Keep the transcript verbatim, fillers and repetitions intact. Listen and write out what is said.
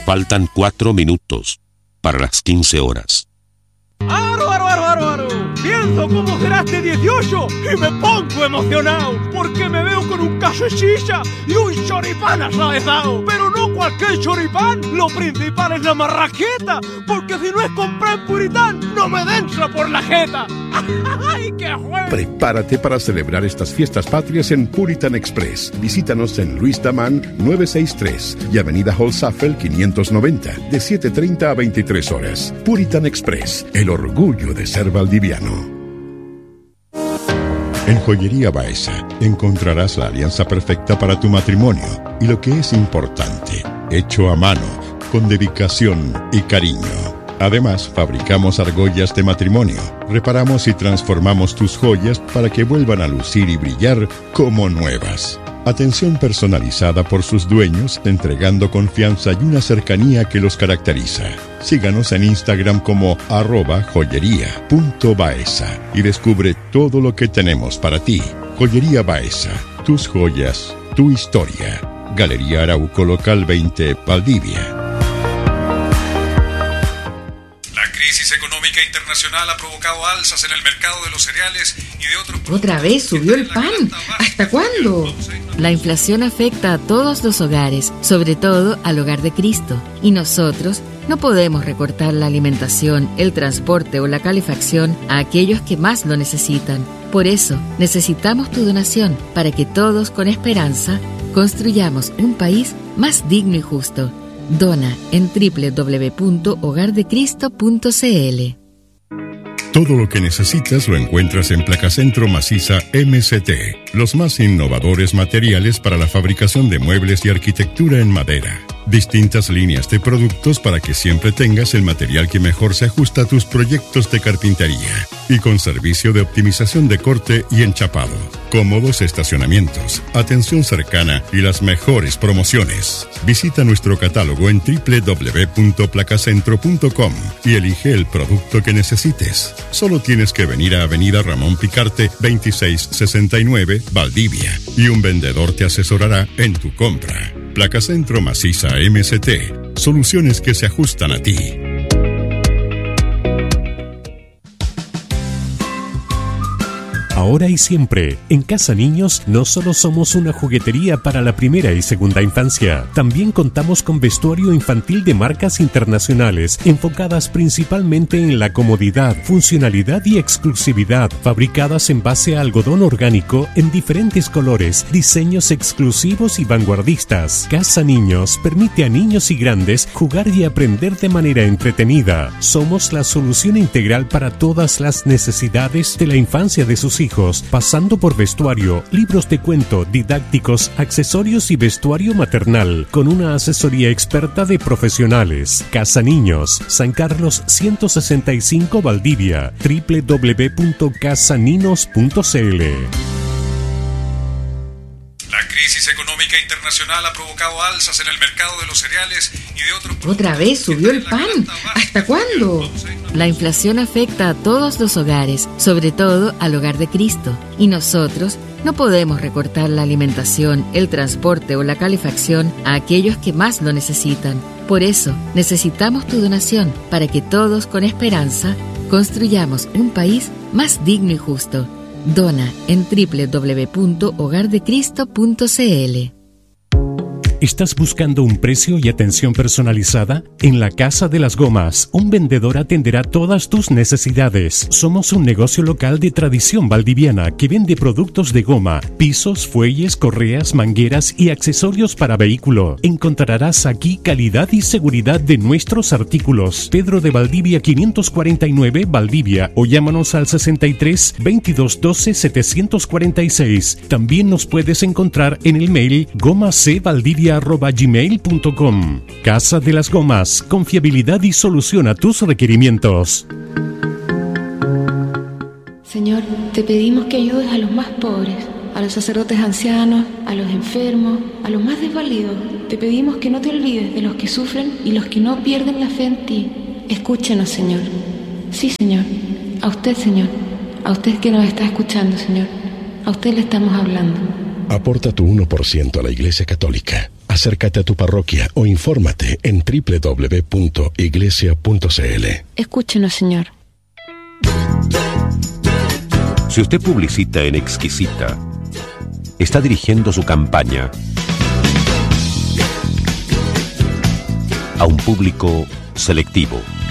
Faltan cuatro minutos para las quince horas. ¡Aro, aro, aro, aro, aro! Pienso cómo será este dieciocho y me pongo emocionado porque me veo con un caso de silla y un choripán atravesado. Pero no cualquier choripán, lo principal es la marraqueta, porque si no es comprar puritán, no me denso por la jeta. ¡Ay, qué juego! Prepárate para celebrar estas fiestas patrias en Puritan Express. Visítanos en Luis Damán novecientos sesenta y tres y Avenida Holzapfel quinientos noventa, de siete treinta a veintitrés horas. Puritan Express, el orgullo de ser valdiviano. En Joyería Baeza encontrarás la alianza perfecta para tu matrimonio y lo que es importante, hecho a mano, con dedicación y cariño. Además, fabricamos argollas de matrimonio, reparamos y transformamos tus joyas para que vuelvan a lucir y brillar como nuevas. Atención personalizada por sus dueños, entregando confianza y una cercanía que los caracteriza. Síganos en Instagram como arroba joyería punto baeza y descubre todo lo que tenemos para ti. Joyería Baeza, tus joyas, tu historia. Galería Arauco, local veinte, Valdivia. La crisis económica internacional ha provocado alzas en el mercado de los cereales y de otros productos. ¿Otra vez subió el pan? ¿Hasta cuándo? La inflación afecta a todos los hogares, sobre todo al hogar de Cristo. Y nosotros no podemos recortar la alimentación, el transporte o la calefacción a aquellos que más lo necesitan. Por eso, necesitamos tu donación para que todos, con esperanza, construyamos un país más digno y justo. Dona en doble u doble u doble u punto hogar de cristo punto c l. Todo lo que necesitas lo encuentras en Placacentro Maciza M C T, los más innovadores materiales para la fabricación de muebles y arquitectura en madera. Distintas líneas de productos para que siempre tengas el material que mejor se ajusta a tus proyectos de carpintería. Y con servicio de optimización de corte y enchapado. Cómodos estacionamientos, atención cercana y las mejores promociones. Visita nuestro catálogo en doble u doble u doble u punto placacentro punto com y elige el producto que necesites. Solo tienes que venir a Avenida Ramón Picarte veintiséis sesenta y nueve, Valdivia, y un vendedor te asesorará en tu compra. Placacentro Maciza M C T. Soluciones que se ajustan a ti. Ahora y siempre, en Casa Niños no solo somos una juguetería para la primera y segunda infancia, también contamos con vestuario infantil de marcas internacionales, enfocadas principalmente en la comodidad, funcionalidad y exclusividad, fabricadas en base a algodón orgánico en diferentes colores, diseños exclusivos y vanguardistas. Casa Niños permite a niños y grandes jugar y aprender de manera entretenida. Somos la solución integral para todas las necesidades de la infancia de sus hijos. hijos, pasando por vestuario, libros de cuento, didácticos, accesorios y vestuario maternal, con una asesoría experta de profesionales. Casa Niños, San Carlos ciento sesenta y cinco, Valdivia, doble u doble u doble u punto casa ninos punto c l. La crisis económica internacional ha provocado alzas en el mercado de los cereales y de otros productos. ¿Otra vez subió el pan? ¿Hasta cuándo? La inflación afecta a todos los hogares, sobre todo al hogar de Cristo. Y nosotros no podemos recortar la alimentación, el transporte o la calefacción a aquellos que más lo necesitan. Por eso, necesitamos tu donación para que todos, con esperanza, construyamos un país más digno y justo. Dona en doble u doble u doble u punto hogar de cristo punto c l. ¿Estás buscando un precio y atención personalizada? En la Casa de las Gomas, un vendedor atenderá todas tus necesidades. Somos un negocio local de tradición valdiviana que vende productos de goma, pisos, fuelles, correas, mangueras y accesorios para vehículo. Encontrarás aquí calidad y seguridad de nuestros artículos. Pedro de Valdivia quinientos cuarenta y nueve, Valdivia, o llámanos al sesenta y tres, veintidós doce, setecientos cuarenta y seis. También nos puedes encontrar en el mail gomacvaldivia arroba gmail punto com. Casa de las Gomas, confiabilidad y solución a tus requerimientos. Señor, te pedimos que ayudes a los más pobres, a los sacerdotes ancianos, a los enfermos, a los más desvalidos. Te pedimos que no te olvides de los que sufren y los que no pierden la fe en ti. Escúchenos, Señor. Sí, Señor. A usted, Señor. A usted que nos está escuchando, Señor. A usted le estamos hablando. Aporta tu uno por ciento a la Iglesia Católica. Acércate a tu parroquia o infórmate en doble u doble u doble u punto iglesia punto c l. Escúchenos, Señor. Si usted publicita en Exquisita, está dirigiendo su campaña a un público selectivo.